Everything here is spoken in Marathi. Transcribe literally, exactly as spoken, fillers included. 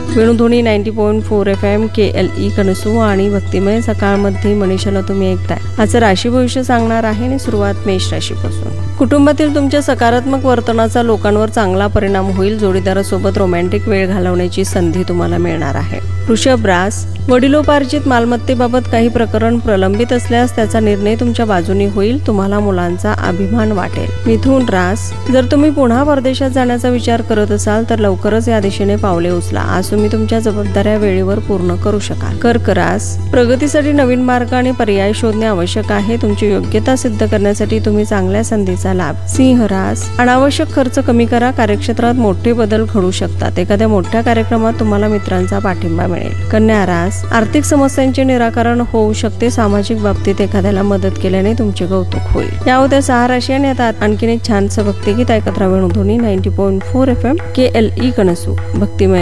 Venudhwani ninety point four F M के एल ई कनसू आणि भक्तिमय सकाळमध्ये मनीषाला तुम्ही ऐकताय. आजचं राशी भविष्य सांगणार आहे आणि सुरुवात मेष राशीपासून. कुटुंबातील तुमच्या सकारात्मक वर्तनाचा लोकांवर चांगला परिणाम होईल. जोडीदारासोबत रोमॅन्टिक वेळ घालवण्याची संधी तुम्हाला मिळणार आहे. वृषभ रास, वडिलोपार्जित मालमत्तेबाबत काही प्रकरण प्रलंबित असल्यास त्याचा निर्णय तुमच्या बाजूने होईल. तुम्हाला मुलांचा अभिमान वाटेल. मिथुन रास, जर तुम्ही पुन्हा परदेशात जाण्याचा विचार करत असाल तर लवकरच या दिशेने पावले उचला. आज तुम्ही तुमच्या जबाबदाऱ्या वेळेवर पूर्ण करू शकाल. कर्क रास, प्रगतीसाठी नवीन मार्ग आणि पर्याय शोधणे आवश्यक आहे. तुमची योग्यता सिद्ध करण्यासाठी तुम्ही चांगल्या संधीचा लाभ. सिंह रास, अनावश्यक खर्च कमी करा. कार्यक्षेत्रात मोठे बदल घडू शकतात. एखाद्या मोठ्या कार्यक्रमात तुम्हाला मित्रांचा पाठिंबा मिळेल. कन्या रास, आर्थिक समस्यांचे निराकरण होऊ शकते. सामाजिक बाबतीत एखाद्याला मदत केल्याने तुमचे कौतुक होईल. या होत्या सहा राशी आणि आता आणखीन एक छानसं भक्तिगीत ऐकत राहा. Venudhwani ninety point four F M के एल ई कनसू भक्तिमय